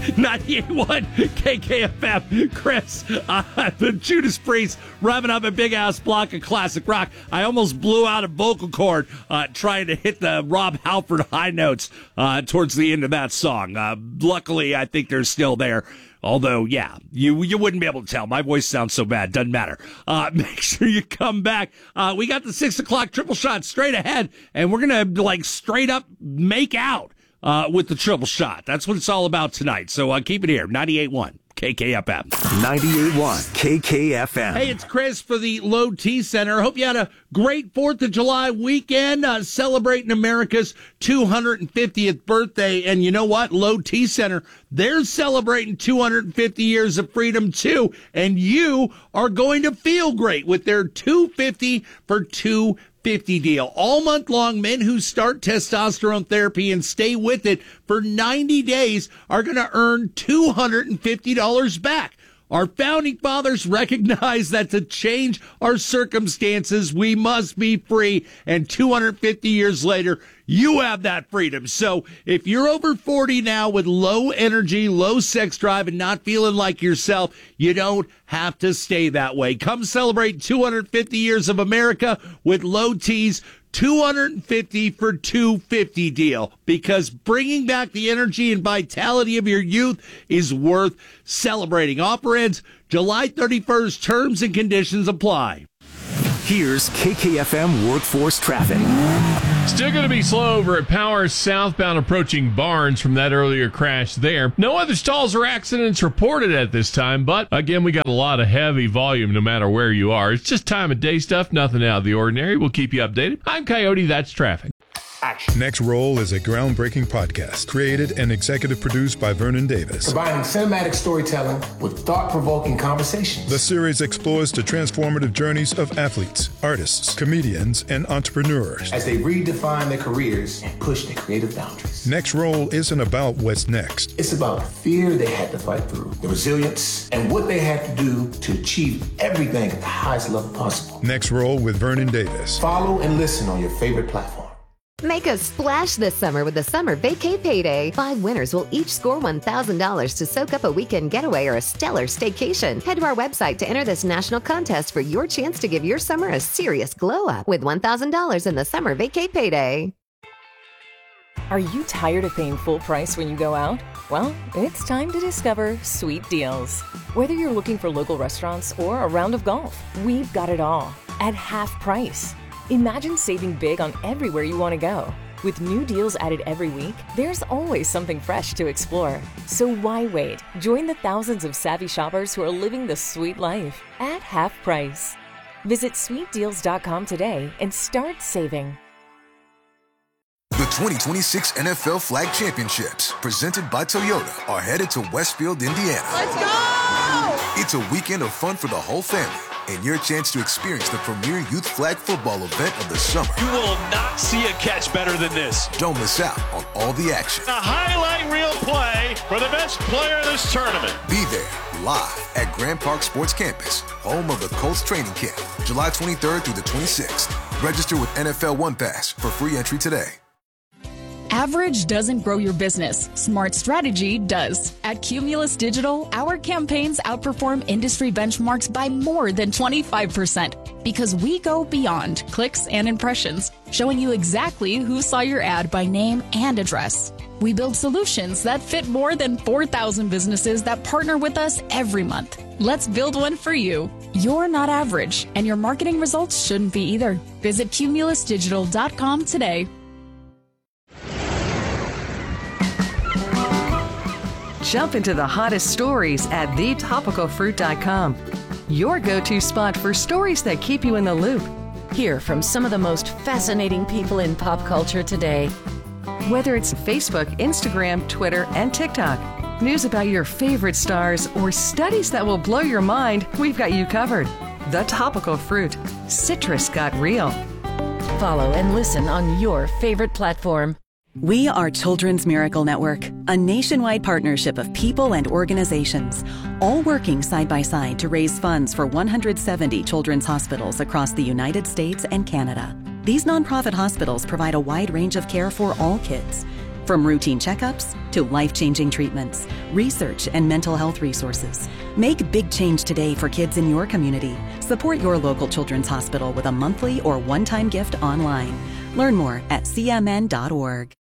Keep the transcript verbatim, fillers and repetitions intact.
ninety-eight point one K K F M. Chris, uh, the Judas Priest revving up a big-ass block of classic rock. I almost blew out a vocal cord uh, trying to hit the Rob Halford high notes uh, towards the end of that song. Uh, luckily, I think they're still there. Although, yeah, you you wouldn't be able to tell. My voice sounds so bad. Doesn't matter. Uh, make sure you come back. Uh, we got the six o'clock triple shot straight ahead, and we're going to, like, straight up make out uh, with the triple shot. That's what it's all about tonight. So uh, keep it here. ninety-eight point one K K F M. ninety-eight point one K K F M. Hey, it's Chris for the Low T Center. Hope you had a great fourth of July weekend uh, celebrating America's two hundred fiftieth birthday. And you know what? Low T Center, they're celebrating two hundred fifty years of freedom too. And you are going to feel great with their two hundred fifty for two fifty deal. All month long, men who start testosterone therapy and stay with it for ninety days are going to earn two hundred fifty dollars back. Our founding fathers recognized that to change our circumstances, we must be free. And two hundred fifty years later, you have that freedom. So if you're over forty now with low energy, low sex drive, and not feeling like yourself, you don't have to stay that way. Come celebrate two hundred fifty years of America with Low T's two hundred fifty for two fifty deal, because bringing back the energy and vitality of your youth is worth celebrating. Offer ends July thirty-first. Terms and conditions apply. Here's K K F M workforce traffic. Still going to be slow over at Power southbound approaching Barnes from that earlier crash there. No other stalls or accidents reported at this time, but again, we got a lot of heavy volume no matter where you are. It's just time of day stuff, nothing out of the ordinary. We'll keep you updated. I'm Coyote, that's traffic. Action. Next Roll is a groundbreaking podcast created and executive produced by Vernon Davis. Combining cinematic storytelling with thought-provoking conversations. The series explores the transformative journeys of athletes, artists, comedians, and entrepreneurs as they redefine their careers and push their creative boundaries. Next Roll isn't about what's next. It's about the fear they had to fight through, the resilience, and what they had to do to achieve everything at the highest level possible. Next Roll with Vernon Davis. Follow and listen on your favorite platform. Make a splash this summer with the Summer Vacay Payday. Five winners will each score one thousand dollars to soak up a weekend getaway or a stellar staycation. Head to our website to enter this national contest for your chance to give your summer a serious glow up with one thousand dollars in the Summer Vacay Payday. Are you tired of paying full price when you go out? Well, it's time to discover Sweet Deals. Whether you're looking for local restaurants or a round of golf, we've got it all at half price. Imagine saving big on everywhere you want to go. With new deals added every week, there's always something fresh to explore. So why wait? Join the thousands of savvy shoppers who are living the sweet life at half price. Visit sweet deals dot com today and start saving. The twenty twenty-six N F L Flag Championships, presented by Toyota, are headed to Westfield, Indiana. Let's go! It's a weekend of fun for the whole family, and your chance to experience the premier youth flag football event of the summer. You will not see a catch better than this. Don't miss out on all the action. A highlight reel play for the best player in this tournament. Be there live at Grand Park Sports Campus, home of the Colts training camp, July twenty-third through the twenty-sixth. Register with N F L One Pass for free entry today. Average doesn't grow your business. Smart strategy does. At Cumulus Digital, our campaigns outperform industry benchmarks by more than twenty-five percent because we go beyond clicks and impressions, showing you exactly who saw your ad by name and address. We build solutions that fit more than four thousand businesses that partner with us every month. Let's build one for you. You're not average, and your marketing results shouldn't be either. Visit cumulus digital dot com today. Jump into the hottest stories at the topical fruit dot com. Your go-to spot for stories that keep you in the loop. Hear from some of the most fascinating people in pop culture today. Whether it's Facebook, Instagram, Twitter, and TikTok, news about your favorite stars, or studies that will blow your mind, we've got you covered. The Topical Fruit. Citrus got real. Follow and listen on your favorite platform. We are Children's Miracle Network, a nationwide partnership of people and organizations, all working side by side to raise funds for one hundred seventy children's hospitals across the United States and Canada. These nonprofit hospitals provide a wide range of care for all kids. From routine checkups to life-changing treatments, research, and mental health resources. Make big change today for kids in your community. Support your local children's hospital with a monthly or one-time gift online. Learn more at c m n dot org.